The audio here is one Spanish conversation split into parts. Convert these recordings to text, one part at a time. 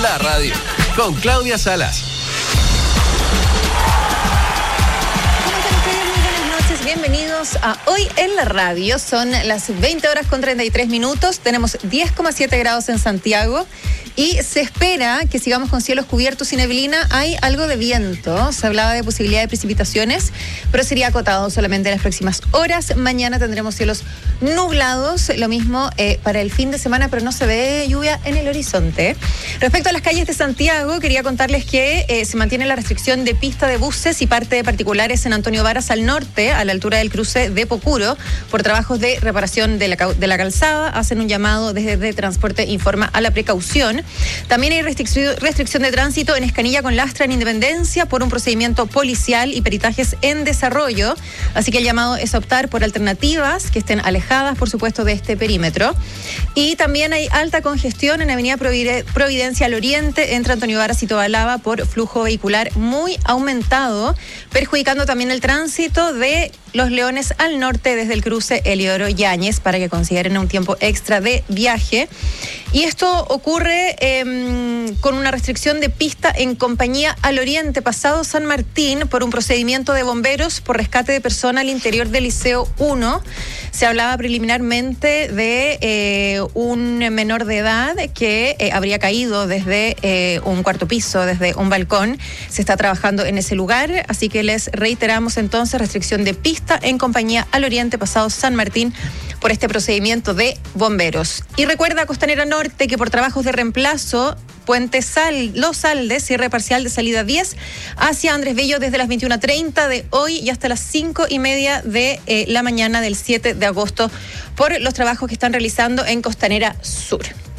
la radio, con Claudia Salas. Bienvenidos a Hoy en la Radio. Son las 20:33. Tenemos 10,7 grados en Santiago y se espera que sigamos con cielos cubiertos y neblina. Hay algo de viento. Se hablaba de posibilidad de precipitaciones, pero sería acotado solamente en las próximas horas. Mañana tendremos cielos nublados. Lo mismo para el fin de semana, pero no se ve lluvia en el horizonte. Respecto a las calles de Santiago, quería contarles que se mantiene la restricción de pista de buses y parte de particulares en Antonio Varas al norte, a la altura del cruce de Pocuro, por trabajos de reparación de la calzada. Hacen un llamado desde Transporte Informa a la precaución. También hay restricción de tránsito en Escanilla con Lastra en Independencia por un procedimiento policial y peritajes en desarrollo. Así que el llamado es optar por alternativas que estén alejadas, por supuesto, de este perímetro. Y también hay alta congestión en Avenida Providencia al Oriente, entre Antonio Varas y Tobalaba, por flujo vehicular muy aumentado, perjudicando también el tránsito de Los Leones al norte desde el cruce Eliodoro Yáñez, para que consideren un tiempo extra de viaje. Y esto ocurre con una restricción de pista en Compañía al Oriente, pasado San Martín, por un procedimiento de bomberos por rescate de persona al interior del Liceo 1. Se hablaba preliminarmente de un menor de edad que habría caído desde un cuarto piso, desde un balcón. Se está trabajando en ese lugar, así que les reiteramos entonces restricción de pista en Compañía al Oriente, pasado San Martín, por este procedimiento de bomberos. Y recuerda, Costanera Norte, que por trabajos de reemplazo, Puente Los Aldes, cierre parcial de salida 10 hacia Andrés Bello desde las 21:30 de hoy y hasta las 5:30 de la mañana del 7 de agosto por los trabajos que están realizando en Costanera Sur.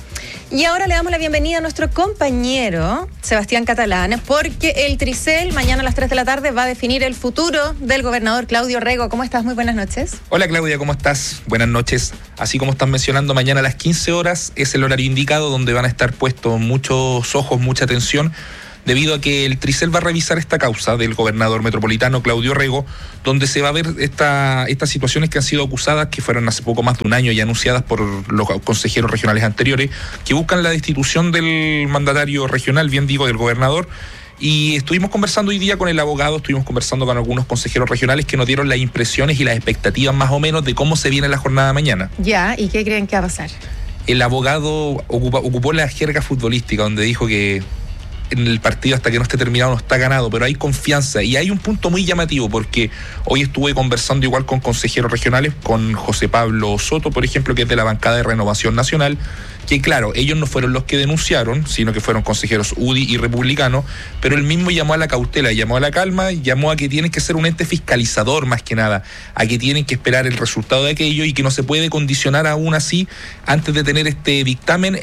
Y ahora le damos la bienvenida a nuestro compañero Sebastián Catalán, porque el Tricel mañana a las 3 de la tarde va a definir el futuro del gobernador Claudio Rego. ¿Cómo estás? Muy buenas noches. Hola Claudia, ¿cómo estás? Buenas noches. Así como están mencionando, mañana a las 15 horas es el horario indicado donde van a estar puestos muchos ojos, mucha atención, debido a que el Tricel va a revisar esta causa del gobernador metropolitano Claudio Rego, donde se va a ver estas situaciones que han sido acusadas, que fueron hace poco más de un año y anunciadas por los consejeros regionales anteriores, que buscan la destitución del mandatario regional, bien digo, del gobernador. Y estuvimos conversando hoy día con el abogado, estuvimos conversando con algunos consejeros regionales que nos dieron las impresiones y las expectativas más o menos de cómo se viene la jornada de mañana. Ya, ¿y qué creen que va a pasar? El abogado ocupó la jerga futbolística, donde dijo que en el partido hasta que no esté terminado no está ganado, pero hay confianza y hay un punto muy llamativo, porque hoy estuve conversando igual con consejeros regionales, con José Pablo Soto, por ejemplo, que es de la bancada de Renovación Nacional, que claro, ellos no fueron los que denunciaron, sino que fueron consejeros UDI y republicanos, pero él mismo llamó a la cautela, llamó a la calma, llamó a que tienen que ser un ente fiscalizador más que nada, a que tienen que esperar el resultado de aquello y que no se puede condicionar aún así, antes de tener este dictamen,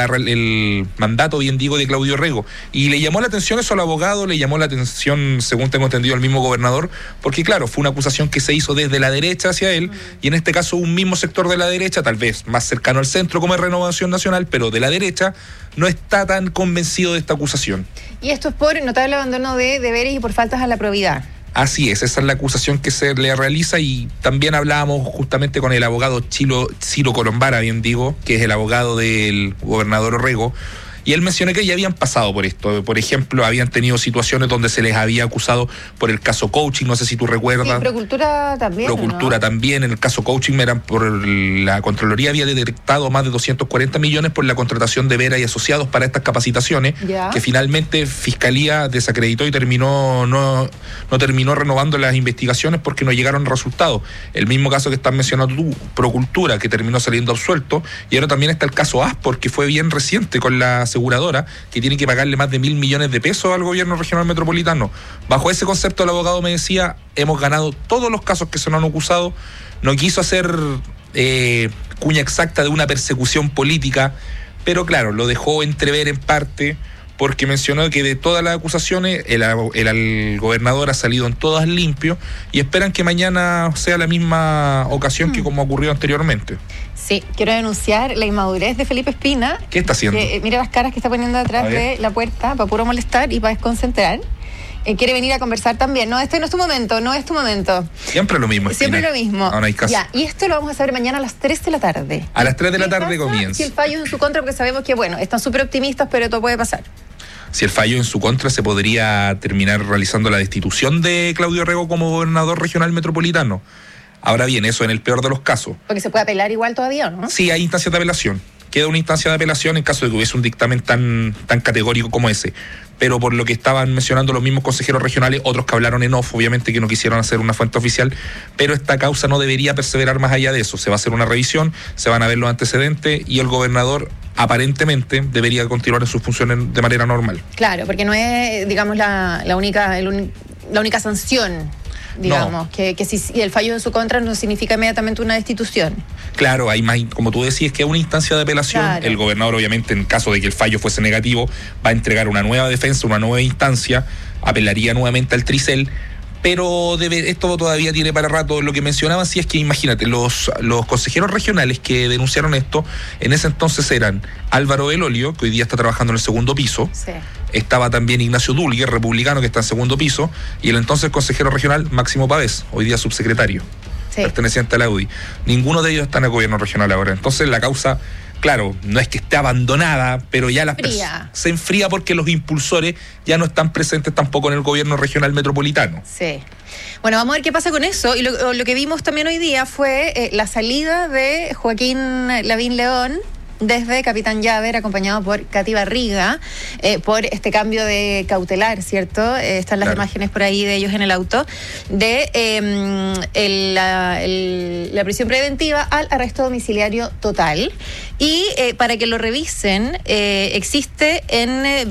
el mandato, bien digo, de Claudio Rego. Y le llamó la atención eso al abogado, le llamó la atención, según tengo entendido, al mismo gobernador, porque claro, fue una acusación que se hizo desde la derecha hacia él, y en este caso un mismo sector de la derecha, tal vez más cercano al centro como es Renovación Nacional, pero de la derecha, no está tan convencido de esta acusación. Y esto es por notable abandono de deberes y por faltas a la probidad. Así es, esa es la acusación que se le realiza, y también hablábamos justamente con el abogado Ciro Colombara, bien digo, que es el abogado del gobernador Rego, y él mencionó que ya habían pasado por esto. Por ejemplo, habían tenido situaciones donde se les había acusado por el caso coaching, no sé si tú recuerdas. Sí, Procultura también. Procultura, ¿no? También, en el caso coaching, la Contraloría había detectado más de 240 millones por la contratación de Vera y asociados para estas capacitaciones, que finalmente Fiscalía desacreditó y no terminó renovando las investigaciones porque no llegaron resultados. El mismo caso que estás mencionando tú, Procultura, que terminó saliendo absuelto, y ahora también está el caso Aspor, que fue bien reciente con la aseguradora, que tiene que pagarle más de 1.000 millones de pesos al gobierno regional metropolitano. Bajo ese concepto, el abogado me decía, hemos ganado todos los casos que se nos han acusado. No quiso hacer cuña exacta de una persecución política, pero claro, lo dejó entrever en parte, porque mencionó que de todas las acusaciones el gobernador ha salido en todas limpio, y esperan que mañana sea la misma ocasión que como ocurrió anteriormente. Sí, quiero denunciar la inmadurez de Felipe Espina. ¿Qué está haciendo? Mira las caras que está poniendo detrás de la puerta para puro molestar y para desconcentrar. quiere venir a conversar también. No, este no es tu momento, no es tu momento. Siempre lo mismo. Siempre Espina. lo mismo. No hay caso. Ya, y esto lo vamos a saber mañana a las 3 de la tarde. A las 3 de la ¿Qué tarde pasa comienza. si el fallo es en su contra? Porque sabemos que, bueno, están súper optimistas, pero todo puede pasar. Si el fallo en su contra, se podría terminar realizando la destitución de Claudio Rego como gobernador regional metropolitano. Ahora bien, eso en el peor de los casos. Porque se puede apelar igual todavía, ¿no? Sí, hay instancias de apelación. Queda una instancia de apelación en caso de que hubiese un dictamen tan categórico como ese. Pero por lo que estaban mencionando los mismos consejeros regionales, otros que hablaron en off, obviamente que no quisieron hacer una fuente oficial, pero esta causa no debería perseverar más allá de eso. Se va a hacer una revisión, se van a ver los antecedentes y el gobernador aparentemente debería continuar en sus funciones de manera normal. Claro, porque no es, digamos, la única sanción, digamos, No. que si el fallo en su contra no significa inmediatamente una destitución. Claro, hay más, como tú decías, que es una instancia de apelación. Claro. El gobernador, obviamente, en caso de que el fallo fuese negativo, va a entregar una nueva defensa, una nueva instancia, apelaría nuevamente al Tricel, pero esto todavía tiene para rato. Lo que mencionaban, sí, es que imagínate, los consejeros regionales que denunciaron esto, en ese entonces eran Álvaro Belolio, que hoy día está trabajando en el segundo piso, Sí. estaba también Ignacio Dulgue, republicano, que está en segundo piso, y el entonces consejero regional Máximo Pavés, hoy día subsecretario, Sí. perteneciente a la UDI. Ninguno de ellos está en el gobierno regional ahora. Entonces la causa, claro, no es que esté abandonada, pero ya se enfría porque los impulsores ya no están presentes tampoco en el gobierno regional metropolitano. Sí. Bueno, vamos a ver qué pasa con eso. Y lo que vimos también hoy día fue la salida de Joaquín Lavín León desde Capitán Llaver, acompañado por Katy Barriga, por este cambio de cautelar, ¿cierto? Están las imágenes por ahí de ellos en el auto, de la prisión preventiva al arresto domiciliario total. Y para que lo revisen, existe en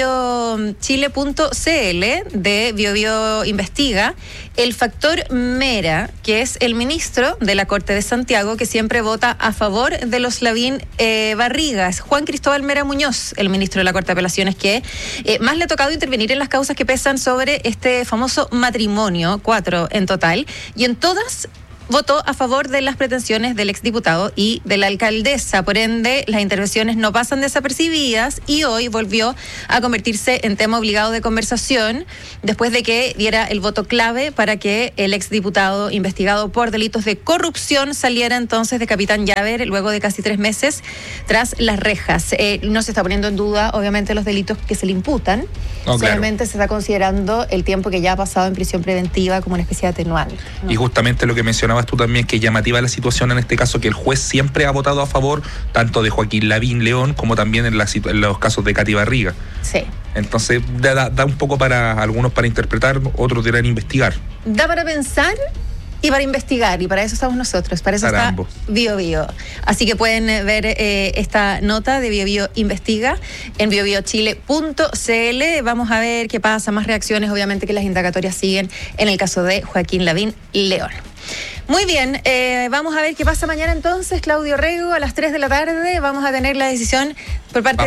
biobiochile.cl de BioBio Investiga el factor Mera, que es el ministro de la Corte de Santiago que siempre vota a favor de los Lavín Barrigas, Juan Cristóbal Mera Muñoz, el ministro de la Corte de Apelaciones, que más le ha tocado intervenir en las causas que pesan sobre este famoso matrimonio, 4 en total, y en todas votó a favor de las pretensiones del exdiputado y de la alcaldesa. Por ende, las intervenciones no pasan desapercibidas y hoy volvió a convertirse en tema obligado de conversación después de que diera el voto clave para que el exdiputado investigado por delitos de corrupción saliera entonces de Capitán Llaver luego de casi 3 meses tras las rejas. No se está poniendo en duda, obviamente, los delitos que se le imputan. No, solamente se está considerando el tiempo que ya ha pasado en prisión preventiva como una especie de atenuante, ¿no? Y justamente lo que mencionabas tú también, que es llamativa la situación en este caso, que el juez siempre ha votado a favor tanto de Joaquín Lavín León como también en los casos de Katy Barriga. Sí. Entonces da un poco para algunos para interpretar, otros dirán investigar. Da para pensar y para investigar, y para eso estamos nosotros, para eso está ambos. BioBio. Así que pueden ver esta nota de BioBio Investiga en biobiochile.cl. Vamos a ver qué pasa, más reacciones, obviamente que las indagatorias siguen en el caso de Joaquín Lavín León. Muy bien, vamos a ver qué pasa mañana entonces. Claudio Rego, a las 3 de la tarde vamos a tener la decisión por parte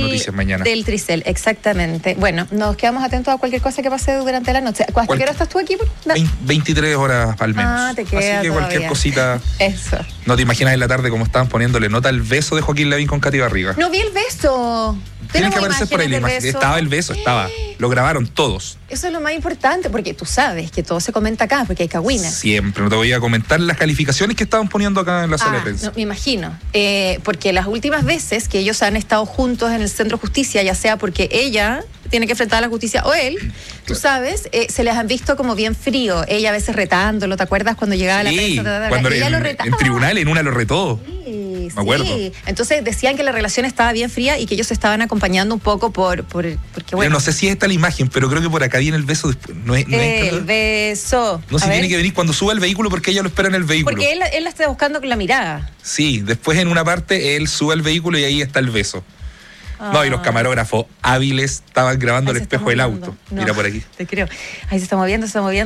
del Tricel, exactamente. Bueno, nos quedamos atentos a cualquier cosa que pase durante la noche. ¿Hasta qué hora estás tú aquí? 23 horas al menos. Ah, te queda así que cualquier cosita. Eso. No te imaginas en la tarde cómo estaban poniéndole nota al beso de Joaquín Lavín con Katy Barriga. No vi el beso. Tiene que aparecer por ahí la imagen. Estaba el beso, estaba. Lo grabaron todos. Eso es lo más importante, porque tú sabes que todo se comenta acá, porque hay cagüines. Siempre, no te voy a comentar las calificaciones que estaban poniendo acá en la sala de prensa. No, me imagino. Porque las últimas veces que ellos han estado juntos en el Centro de Justicia, ya sea porque ella tiene que enfrentar a la justicia o él, tú sabes, se les han visto como bien frío. Ella a veces retándolo, ¿te acuerdas cuando llegaba a la prensa? Cuando ella lo retaba. En tribunal, en una lo retó. Sí, me acuerdo. Sí. Entonces decían que la relación estaba bien fría y que ellos se estaban acompañando un poco porque bueno. Yo no sé si es esta la imagen, pero creo que por acá viene el beso después. El beso. No sé si tiene que venir cuando suba el vehículo, porque ella lo espera en el vehículo. Porque él la está buscando con la mirada. Sí, después en una parte él sube al vehículo y ahí está el beso. No, y los camarógrafos hábiles estaban grabando el espejo del auto. No, mira por aquí. Te creo. Ahí se está moviendo.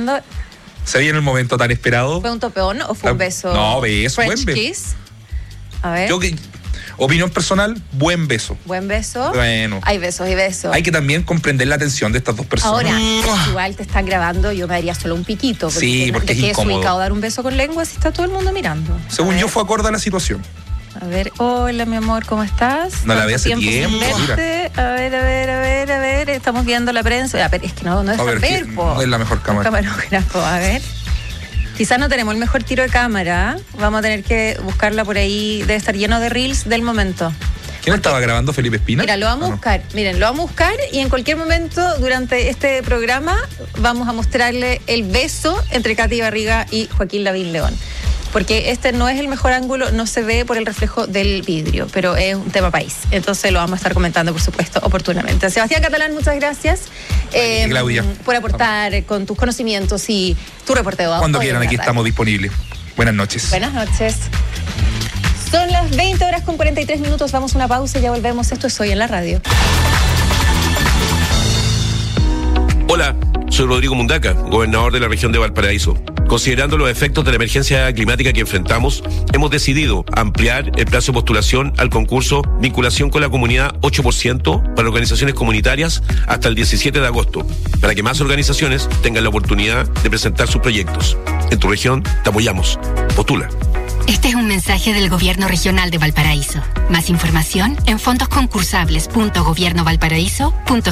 Se viene el momento tan esperado. ¿Fue un topeón o fue un beso? No, beso, French buen beso. kiss. A ver. Opinión personal, buen beso. Buen beso. Bueno. Hay besos y besos. Hay que también comprender la tensión de estas dos personas. Ahora, igual te están grabando, yo me daría solo un piquito. Sí, porque es incómodo. Es ubicado dar un beso con lengua si está todo el mundo mirando. Según yo, fue acorde a la situación. A ver, hola mi amor, ¿cómo estás? No la veo hace tiempo. A ver. a ver, estamos viendo la prensa. Es que no es no es la mejor cámara. Camarógrafo, a ver. Quizás no tenemos el mejor tiro de cámara. Vamos a tener que buscarla por ahí. Debe estar lleno de reels del momento. ¿Quién estaba grabando? ¿Felipe Espina? Mira, lo vamos a buscar. Miren, lo vamos a buscar y en cualquier momento durante este programa vamos a mostrarle el beso entre Katy Barriga y Joaquín Lavín León. Porque este no es el mejor ángulo, no se ve por el reflejo del vidrio, pero es un tema país. Entonces lo vamos a estar comentando, por supuesto, oportunamente. Sebastián Catalán, muchas gracias Claudia, por aportar con tus conocimientos y tu reporteo. Cuando quieran, aquí estamos disponibles. Buenas noches. Buenas noches. Son las 20:43. Vamos a una pausa y ya volvemos. Esto es Hoy en la Radio. Hola, soy Rodrigo Mundaca, gobernador de la región de Valparaíso. Considerando los efectos de la emergencia climática que enfrentamos, hemos decidido ampliar el plazo de postulación al concurso Vinculación con la Comunidad 8% para organizaciones comunitarias hasta el 17 de agosto, para que más organizaciones tengan la oportunidad de presentar sus proyectos. En tu región te apoyamos. Postula. Este es un mensaje del Gobierno Regional de Valparaíso. Más información en fondosconcursables.gobiernovalparaíso.cl.